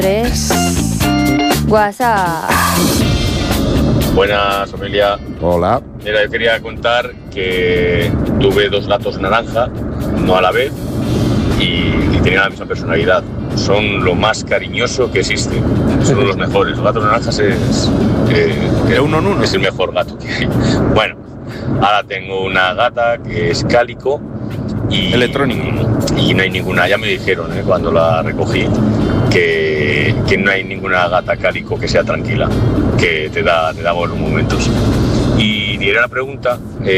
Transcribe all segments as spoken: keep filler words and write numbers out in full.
Tres. WhatsApp. Buenas, Amelia. Hola. Mira, yo quería contar que tuve dos gatos naranja, no a la vez, y, y tenían la misma personalidad. Son lo más cariñoso que existe. Son los mejores. Los gatos naranjas es, eh, de uno en uno. Es el mejor gato que hay. Bueno, ahora tengo una gata que es cálico y electrónico. Y no hay ninguna. Ya me dijeron eh, cuando la recogí que, que no hay ninguna gata cálico que sea tranquila, que te da, te da buenos momentos. Y diré la pregunta,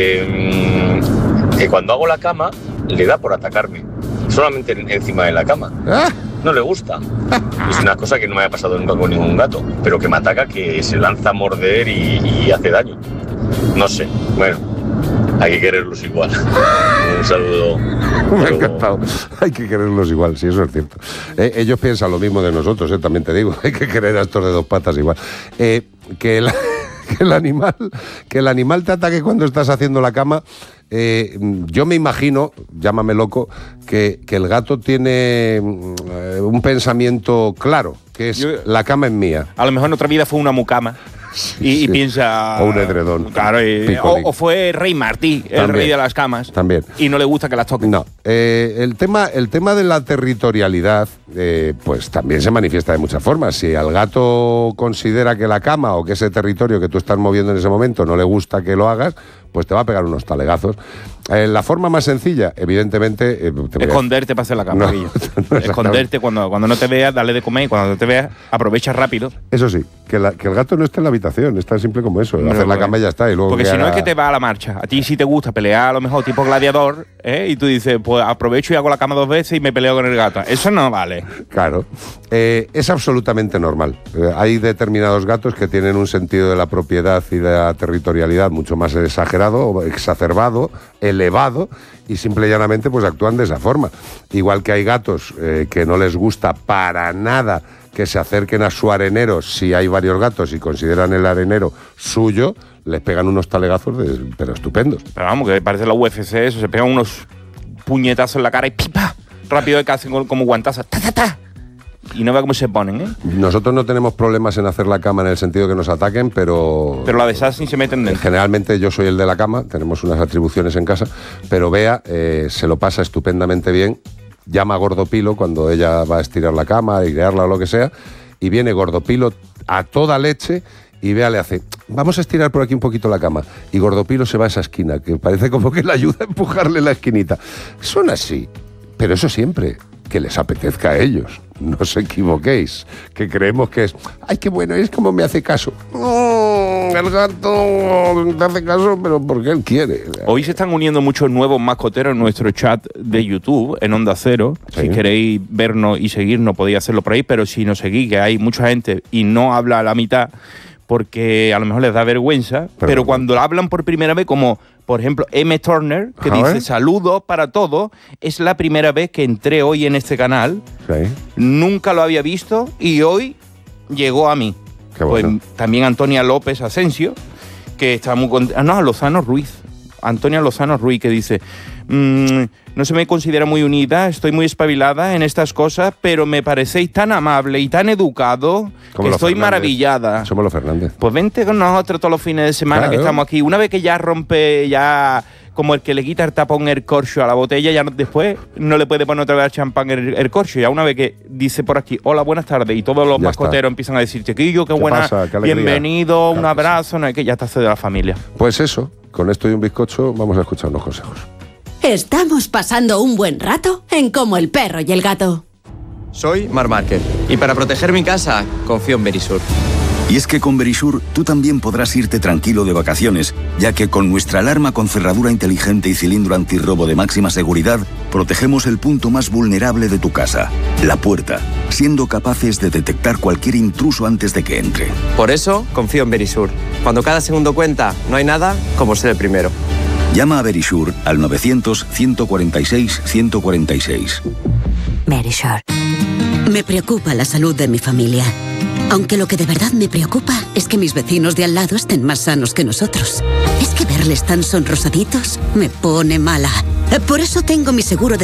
eh, que cuando hago la cama le da por atacarme, solamente encima de la cama. ¿Ah? No le gusta. Es una cosa que no me ha pasado nunca con ningún gato, pero que me ataca, que se lanza a morder y, y hace daño. No sé, bueno, hay que quererlos igual. Un saludo. Me ha encantado. Hay que quererlos igual, sí, eso es cierto. Eh, ellos piensan lo mismo de nosotros, eh, también te digo. Hay que querer a estos de dos patas igual. Eh, que, el, que, el animal, que el animal te ataque cuando estás haciendo la cama. Eh, yo me imagino, llámame loco, que, que el gato tiene eh, un pensamiento claro, que es yo, la cama es mía. A lo mejor en otra vida fue una mucama. Sí, y, sí. y piensa... O un edredón. Claro, y, o, o fue Rey Martí, el también, rey de las camas. También. Y no le gusta que las toquen. No. Eh, el, tema, el tema de la territorialidad, eh, pues también se manifiesta de muchas formas. Si al gato considera que la cama o que ese territorio que tú estás moviendo en ese momento no le gusta que lo hagas, pues te va a pegar unos talegazos. Eh, la forma más sencilla, evidentemente... Eh, te Esconderte a... para hacer la cama. No, no Esconderte cuando, cuando no te veas, dale de comer, y cuando no te veas, aprovecha rápido. Eso sí, que, la, que el gato no esté en la habitación, es tan simple como eso. No, hacer la cama y ya está. Y luego porque si haga... no es que te va a la marcha. A ti sí te gusta pelear a lo mejor tipo gladiador, ¿eh? Y tú dices, pues aprovecho y hago la cama dos veces y me peleo con el gato. Eso no vale. Claro. Eh, es absolutamente normal. Eh, hay determinados gatos que tienen un sentido de la propiedad y de la territorialidad mucho más exagerado, exacerbado, elevado, y simple y llanamente pues actúan de esa forma. Igual que hay gatos eh, que no les gusta para nada que se acerquen a su arenero si hay varios gatos y consideran el arenero suyo, les pegan unos talegazos de, pero estupendos. Pero vamos, que parece la U F C eso, se pegan unos puñetazos en la cara y pipa, rápido de que hacen como guantazos, ta, ta, ta. Y no vea cómo se ponen, ¿eh? Nosotros no tenemos problemas en hacer la cama en el sentido que nos ataquen, pero... Pero la de Sassy se meten dentro. Generalmente yo soy el de la cama, tenemos unas atribuciones en casa, pero Bea eh, se lo pasa estupendamente bien, llama a Gordopilo cuando ella va a estirar la cama, a airearla o lo que sea, y viene Gordopilo a toda leche y Bea le hace, vamos a estirar por aquí un poquito la cama. Y Gordopilo se va a esa esquina, que parece como que le ayuda a empujarle la esquinita. Son así, pero eso siempre... que les apetezca a ellos. No os equivoquéis, que creemos que es, ay, qué bueno, es como me hace caso. Mm, el gato te hace caso, pero porque él quiere. Hoy se están uniendo muchos nuevos mascoteros en nuestro chat de YouTube, en Onda Cero. Sí. Si queréis vernos y seguirnos, podéis hacerlo por ahí, pero si nos seguís, que hay mucha gente y no habla a la mitad, porque a lo mejor les da vergüenza, pero, pero cuando hablan por primera vez, como por ejemplo M. Turner, que a dice ver. Saludos para todos, es la primera vez que entré hoy en este canal, sí. Nunca lo había visto y hoy llegó a mí. Qué bueno. Pues también Antonia López Asensio, que está muy contenta, no, Lozano Ruiz, Antonia Lozano Ruiz, que dice... Mmm, no se me considera muy unida, estoy muy espabilada en estas cosas, pero me parecéis tan amable y tan educado que estoy Fernández. Maravillada. Somos los Fernández. Pues vente con nosotros todos los fines de semana, claro, que estamos aquí. Una vez que ya rompe, ya como el que le quita el tapón el corcho a la botella, ya no, después no le puede poner otra vez champán el, el corcho. Ya una vez que dice por aquí, hola, buenas tardes, y todos los ya mascoteros está. Empiezan a decir, chiquillo, qué, qué buena, pasa? Qué bienvenido, claro, un abrazo, no, que ya está de la familia. Pues eso, con esto y un bizcocho vamos a escuchar unos consejos. Estamos pasando un buen rato en Como el perro y el gato. Soy Marc Márquez y para proteger mi casa confío en Verisur. Y es que con Verisur tú también podrás irte tranquilo de vacaciones, ya que con nuestra alarma con cerradura inteligente y cilindro antirrobo de máxima seguridad, protegemos el punto más vulnerable de tu casa, la puerta, siendo capaces de detectar cualquier intruso antes de que entre. Por eso confío en Verisur. Cuando cada segundo cuenta, no hay nada como ser el primero. Llama a Verisur al novecientos, ciento cuarenta y seis, ciento cuarenta y seis. Verisur. Me preocupa la salud de mi familia. Aunque lo que de verdad me preocupa es que mis vecinos de al lado estén más sanos que nosotros. Es que verles tan sonrosaditos me pone mala. Por eso tengo mi seguro de